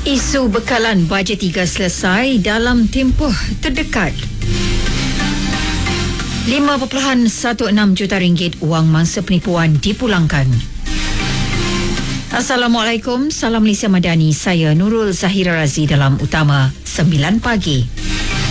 Isu bekalan bajet 3 selesai dalam tempoh terdekat. 5.16 juta ringgit wang mangsa penipuan dipulangkan. Assalamualaikum, salam Malaysia Madani. Saya Nurul Zahira Razi dalam Utama 9 Pagi.